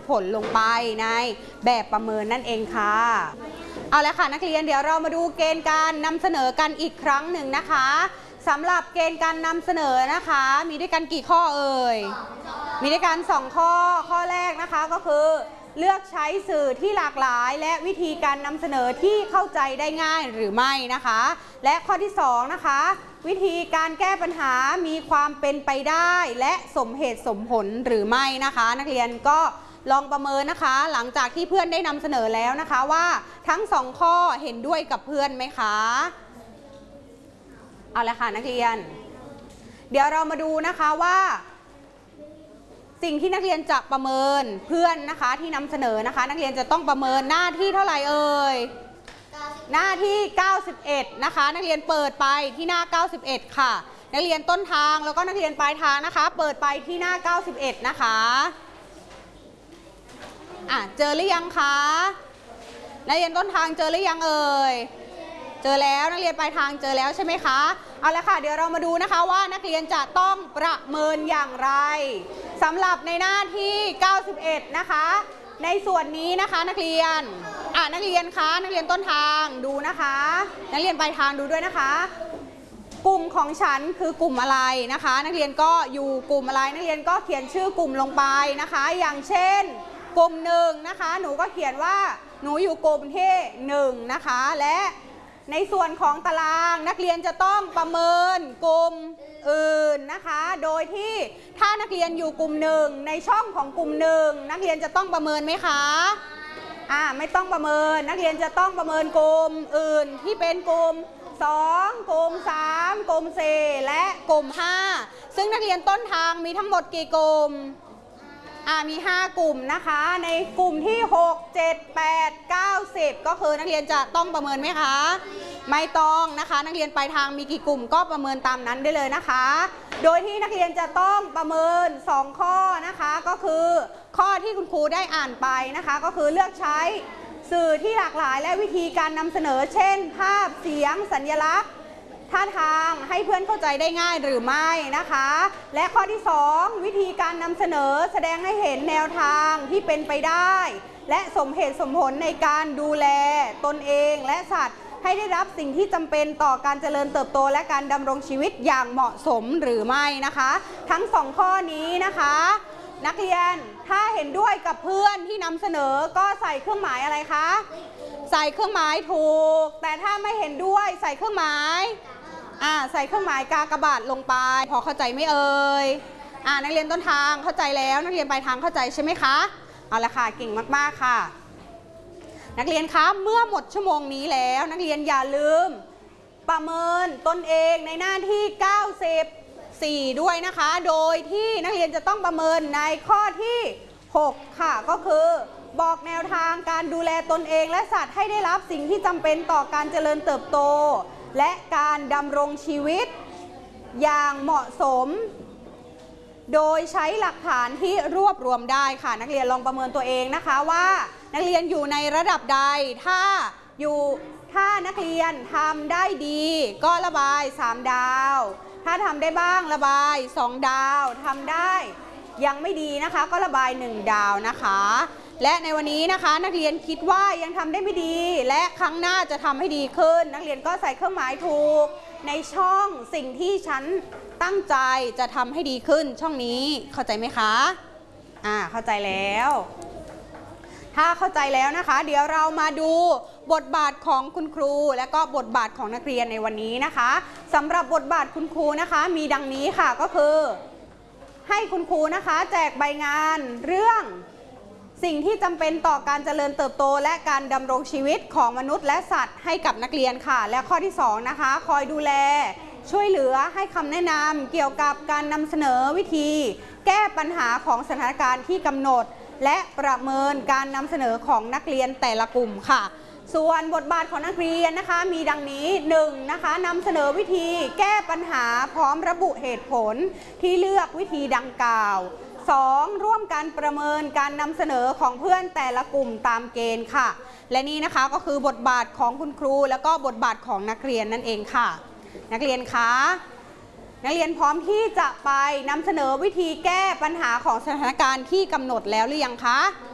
ผลลงไปในแบบประเมินนั่นเองค่ะเอาละค่ะนักเรียนเดี๋ยวเรามาดูเกณฑ์การนำเสนอกันอีกครั้งหนึ่งนะคะสำหรับเกณฑ์การนำเสนอนะคะมีด้วยกันกี่ข้อเอ่ยมีด้วยกัน2ข้อข้อแรกนะคะก็คือเลือกใช้สื่อที่หลากหลายและวิธีการนำเสนอที่เข้าใจได้ง่ายหรือไม่นะคะและข้อที่2นะคะวิธีการแก้ปัญหามีความเป็นไปได้และสมเหตุสมผลหรือไม่นะคะนักเรียนก็ลองประเมินนะคะหลังจากที่เพื่อนได้นำเสนอแล้วนะคะว่าทั้ง2ข้อเห็นด้วยกับเพื่อนไหมคะเอาละค่ะนักเรียนเดี๋ยวเรามาดูนะคะว่าสิ่งที่นักเรียนจะประเมินเพื่อนนะคะที่นำเสนอนะคะนักเรียนจะต้องประเมินหน้าที่เท่าไหร่เอ่ยหน้าที่91นะคะนักเรียนเปิดไปที่หน้า91ค่ะนักเรียนต้นทางแล้วก็นักเรียนปลายทางนะคะเปิดไปที่หน้า91นะคะเจอหรือยังคะนักเรียนต้นทางเจอหรือยังเอ่ยเจอแล้วนักเรียนปลายทางเจอแล้วใช่ไหมคะเอาละค่ะเดี๋ยวเรามาดูนะคะว่านักเรียนจะต้องประเมินอย่างไรสำหรับในหน้าที่91นะคะในส่วนนี้นะคะนักเรียนนักเรียนคะนักเรียนต้นทางดูนะคะนักเรียนปลายทางดูด้วยนะคะกลุ่มของฉันคือกลุ่มอะไรนะคะนักเรียนก็อยู่กลุ่มอะไรนักเรียนก็เขียนชื่อกลุ่มลงไปนะคะอย่างเช่นกลุ่ม1นะคะหนูก็เขียนว่าหนูอยู่กลุ่มที่1นะคะและในส่วนของตารางนักเรียนจะต้องประเมินกลุ่มอื่นนะคะโดยที่ถ้านักเรียนอยู่กลุ่ม1ในช่องของกลุ่ม1นักเรียนจะต้องประเมินไหมคะไม่ต้องประเมินนักเรียนจะต้องประเมินกลุ่มอื่นที่เป็นกลุ่ม2กลุ่ม3กลุ่ม4และกลุ่ม5ซึ่งนักเรียนต้นทางมีทั้งหมดกี่กลุ่มมี5กลุ่มนะคะในกลุ่มที่6 7 8 9 10ก็คือนักเรียนจะต้องประเมินไหมคะไม่ต้องนะคะนักเรียนปลายทางมีกี่กลุ่มก็ประเมินตามนั้นได้เลยนะคะโดยที่นักเรียนจะต้องประเมิน2ข้อนะคะก็คือข้อที่คุณครูได้อ่านไปนะคะก็คือเลือกใช้สื่อที่หลากหลายและวิธีการนำเสนอเช่นภาพเสียงสัญลักษณ์ท่าทางให้เพื่อนเข้าใจได้ง่ายหรือไม่นะคะและข้อที่2วิธีการนำเสนอแสดงให้เห็นแนวทางที่เป็นไปได้และสมเหตุสมผลในการดูแลตนเองและสัตว์ให้ได้รับสิ่งที่จำเป็นต่อการเจริญเติบโตและการดำรงชีวิตอย่างเหมาะสมหรือไม่นะคะทั้ง2ข้อนี้นะคะนักเรียนถ้าเห็นด้วยกับเพื่อนที่นำเสนอก็ใส่เครื่องหมายอะไรคะใส่เครื่องหมายถูกแต่ถ้าไม่เห็นด้วยใส่เครื่องหมายใส่เครื่องหมายกากบาทลงไปพอเข้าใจไหมเอ่ยนักเรียนต้นทางเข้าใจแล้วนักเรียนปลายทางเข้าใจใช่ไหมคะเอาละค่ะเก่งมากๆค่ะนักเรียนคะเมื่อหมดชั่วโมงนี้แล้วนักเรียนอย่าลืมประเมินตนเองในหน้าที่94ด้วยนะคะโดยที่นักเรียนจะต้องประเมินในข้อที่6ค่ะก็คือบอกแนวทางการดูแลตนเองและสัตว์ให้ได้รับสิ่งที่จำเป็นต่อการเจริญเติบโตและการดำรงชีวิตอย่างเหมาะสมโดยใช้หลักฐานที่รวบรวมได้ค่ะนักเรียนลองประเมินตัวเองนะคะว่านักเรียนอยู่ในระดับใดถ้านักเรียนทำได้ดีก็ระบาย3ดาวถ้าทำได้บ้างระบาย2ดาวทำได้ยังไม่ดีนะคะก็ระบาย1ดาวนะคะและในวันนี้นะคะนักเรียนคิดว่ายังทำได้ไม่ดีและครั้งหน้าจะทำให้ดีขึ้นนักเรียนก็ใส่เครื่องหมายถูกในช่องสิ่งที่ฉันตั้งใจจะทำให้ดีขึ้นช่องนี้เข้าใจไหมคะเข้าใจแล้วถ้าเข้าใจแล้วนะคะเดี๋ยวเรามาดูบทบาทของคุณครูและก็บทบาทของนักเรียนในวันนี้นะคะสำหรับบทบาทคุณครูนะคะมีดังนี้ค่ะก็คือให้คุณครูนะคะแจกใบงานเรื่องสิ่งที่จำเป็นต่อการเจริญเติบโตและการดำรงชีวิตของมนุษย์และสัตว์ให้กับนักเรียนค่ะและข้อที่2นะคะคอยดูแลช่วยเหลือให้คำแนะนำเกี่ยวกับการนำเสนอวิธีแก้ปัญหาของสถานการณ์ที่กำหนดและประเมินการนำเสนอของนักเรียนแต่ละกลุ่มค่ะส่วนบทบาทของนักเรียนนะคะมีดังนี้1นะคะนำเสนอวิธีแก้ปัญหาพร้อมระบุเหตุผลที่เลือกวิธีดังกล่าว2ร่วมกันประเมินการนำเสนอของเพื่อนแต่ละกลุ่มตามเกณฑ์ค่ะและนี่นะคะก็คือบทบาทของคุณครูแล้วก็บทบาทของนักเรียนนั่นเองค่ะนักเรียนคะนักเรียนพร้อมที่จะไปนำเสนอวิธีแก้ปัญหาของสถานการณ์ที่กำหนดแล้วหรือยังคะ